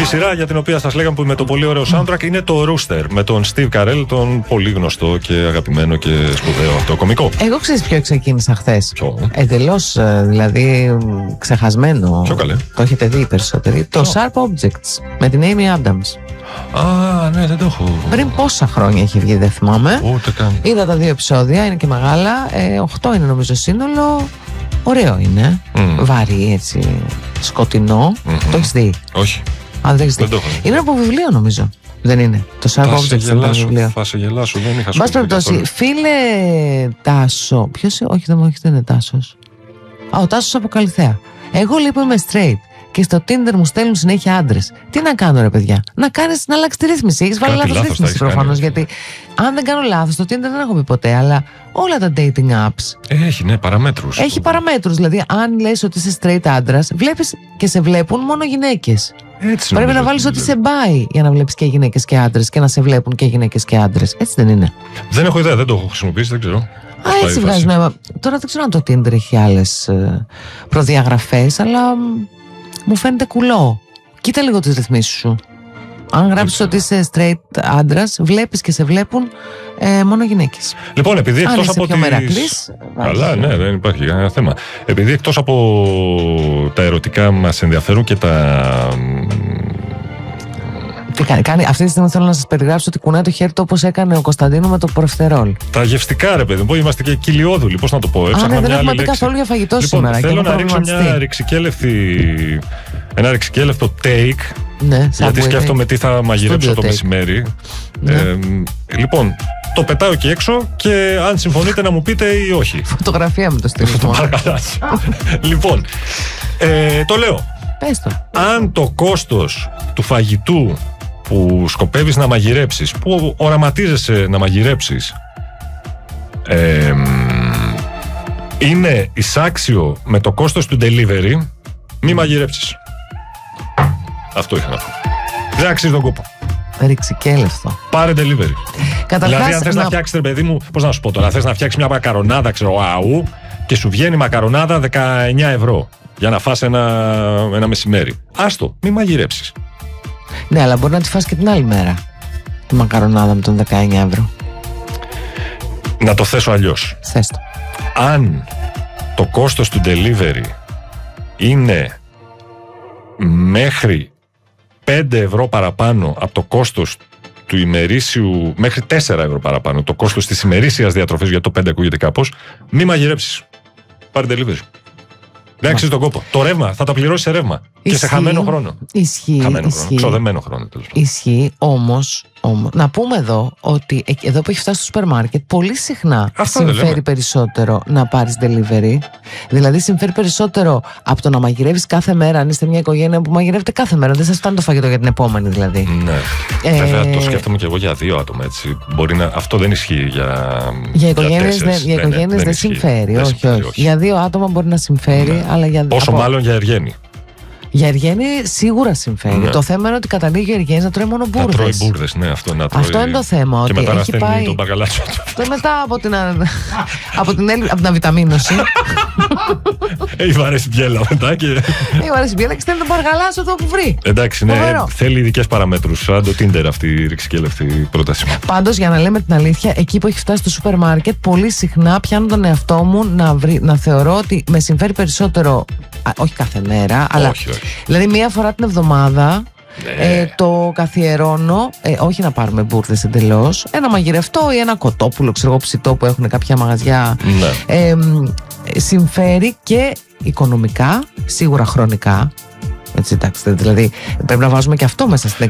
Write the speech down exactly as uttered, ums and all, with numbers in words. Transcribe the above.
Η σειρά για την οποία σας λέγαμε που με το πολύ ωραίο soundtrack είναι το Rooster με τον Steve Carell, τον πολύ γνωστό και αγαπημένο και σπουδαίο αυτό κωμικό. Εγώ ξέρεις ποιο ξεκίνησα χθες. Ποιο? Εντελώς δηλαδή ξεχασμένο. Ποιο καλέ? Το έχετε δει οι περισσότεροι. Το Sharp Objects με την Amy Adams. Α, ναι, δεν το έχω. Πριν πόσα χρόνια έχει βγει, δεν θυμάμαι. Ούτε καν. Είδα τα δύο επεισόδια, είναι και μεγάλα. Ε, οχτώ είναι νομίζω σύνολο. Ωραίο είναι. Mm. Βαρύ, έτσι. Σκοτεινό. Mm-hmm. Το έχεις δει? Όχι. Αν δεν έχεις δει. Δεν το έχω. Είναι από βιβλίο νομίζω. Δεν είναι? Το Sharp Objects είναι από βιβλίο. Θα σε γελάσω, δεν είχα Μπας περιπτώσει, φίλε Τάσο. Ποιος είναι? Όχι, δεν μου δεν είναι Τάσος. Α, ο Τάσος από Καλυθέα. Εγώ λοιπόν είμαι straight. Και στο Tinder μου στέλνουν συνέχεια άντρες. Τι να κάνω, ρε παιδιά? Να κάνεις να αλλάξει τη ρύθμιση. Έχεις βάλει λάθος ρύθμιση προφανώς. Γιατί αν δεν κάνω λάθος, το Tinder δεν έχω πει ποτέ, αλλά όλα τα dating apps. Έχει, ναι, παραμέτρους. Έχει παραμέτρους. Δηλαδή, αν λες ότι είσαι straight άντρας, βλέπεις και σε βλέπουν μόνο γυναίκες. Έτσι πρέπει να βάλεις ότι σε πάει για να βλέπεις και γυναίκες και άντρες και να σε βλέπουν και γυναίκες και άντρες. Έτσι δεν είναι? Δεν έχω ιδέα, δεν το έχω χρησιμοποιήσει, δεν ξέρω. Α, έτσι βγάζει νόημα. Τώρα δεν ξέρω αν το Tinder έχει άλλες ε, προδιαγραφές, αλλά μου φαίνεται κουλό. Κοίτα λίγο τις ρυθμίσεις σου. Αν γράψεις ότι είσαι straight άντρας, βλέπεις και σε βλέπουν ε, μόνο γυναίκες. Λοιπόν, επειδή αν εκτός είσαι από πιο τις... μερακλής, καλά, ναι, δεν υπάρχει κανένα θέμα. Επειδή εκτός από τα ερωτικά μας ενδιαφέρουν και τα... Τι κάνει, κάνει, αυτή τη στιγμή θέλω να σας περιγράψω ότι κουνάει το χέρι του όπως έκανε ο Κωνσταντίνο με το προφτερόλ. Τα γευστικά, ρε παιδί μου, είμαστε και κοιλιόδουλοι, πώς να το πω. Α, ναι, δεν έχουμε πει καθόλου για φαγητό λοιπόν, σήμερα. Θέλω να ρίξω μια ρηξικέλευτη, ένα ρηξικέλευτο take. Ναι, γιατί σκέφτομαι τι θα μαγειρέψω το μεσημέρι. Ναι. Ε, λοιπόν, το πετάω εκεί έξω και αν συμφωνείτε να μου πείτε ή όχι. Φωτογραφία με το στυλισμό. Λοιπόν, ε, το λέω. Πες το. Αν το κόστος του φαγητού που σκοπεύεις να μαγειρέψεις, που οραματίζεσαι να μαγειρέψεις, ε, είναι εισάξιο με το κόστος του delivery, μη μαγειρέψεις. Αυτό είχα να πω. Δεν αξίζει τον κόπο. Ρηξικέλευτο. Πάρε delivery. Καταρχάς, δηλαδή, αν θες να, να φτιάξεις, παιδί μου, πώς να σου πω τώρα, θες να φτιάξεις μια μακαρονάδα, ξέρω, αού, και σου βγαίνει μακαρονάδα δεκαεννιά ευρώ για να φας ένα, ένα μεσημέρι. Άστο, μη μαγειρέψεις. Ναι, αλλά μπορεί να τη φας και την άλλη μέρα τη μακαρονάδα με τον δεκαεννιά ευρώ. Να το θέσω αλλιώς. Θες το. Αν το κόστος του delivery είναι μέχρι πέντε ευρώ παραπάνω από το κόστος του ημερήσιου, μέχρι τέσσερα ευρώ παραπάνω το κόστος της ημερήσιας διατροφής, γιατί το πέντε ακούγεται κάπως, μη μαγειρέψεις. Πάρε delivery. Δεν αξίζει τον κόπο. Το ρεύμα θα τα πληρώσει σε ρεύμα. Ισχύει, και σε χαμένο χρόνο. Ισχύει. Χαμένο ισχύει. χρόνο. Ξοδεμένο χρόνο. Τέλος. Ισχύει, όμως, όμως. Να πούμε εδώ ότι εδώ που έχει φτάσει στο σούπερ μάρκετ, πολύ συχνά αυτό συμφέρει περισσότερο να πάρεις delivery. Δηλαδή, συμφέρει περισσότερο από το να μαγειρεύεις κάθε μέρα, αν είστε μια οικογένεια που μαγειρεύετε κάθε μέρα. Δεν σας φτάνει το φαγητό για την επόμενη, δηλαδή. Ναι. Ε, Βέβαια, το σκέφτομαι και εγώ για δύο άτομα. Έτσι. Μπορεί να... Αυτό δεν ισχύει για. Για οικογένειες δεν, για οικογένειες δεν, δεν, δεν συμφέρει. Δεν όχι, συμφέρει όχι. όχι. Για δύο άτομα μπορεί να συμφέρει, ναι. αλλά για. Πόσο από... μάλλον για Εργένη. Για Εργένη σίγουρα συμφέρει. Ναι. Το θέμα είναι ότι καταλήγει ο Εργένης να τρώει μόνο μπούρδες. Να τρώει μπούρδες, ναι, αυτό να τρώει. Αυτό είναι το θέμα. Και ότι μετά να έχει πάει... τον μπαργαλάτσο του. Και μετά από την, από την, από την αβιταμίνωση. Έχει βαρέσει μπιέλα μετά και. Έχει βαρέσει μπιέλα και στέλνει τον μπαργαλάτσο εδώ που βρει. Εντάξει, ναι, Φοβερό. Θέλει ειδικές παραμέτρους. Σαν το Tinder αυτή η ρηξικέλευτη πρόταση. Πάντως, για να λέμε την αλήθεια, εκεί που έχει φτάσει στο σούπερ μάρκετ, πολύ συχνά πιάνω τον εαυτό μου να, βρει, να θεωρώ ότι με συμφέρει περισσότερο. Α, όχι κάθε μέρα, αλλά. Όχι, όχι. Δηλαδή, μία φορά την εβδομάδα ναι. ε, το καθιερώνω. Ε, όχι να πάρουμε μπούρδες εντελώς. Ένα μαγειρευτό ή ένα κοτόπουλο, ξέρω εγώ, ψητό που έχουν κάποια μαγαζιά. Ναι. Ε, συμφέρει και οικονομικά, σίγουρα χρονικά. Έτσι, εντάξει, δηλαδή πρέπει να βάζουμε και αυτό μέσα στην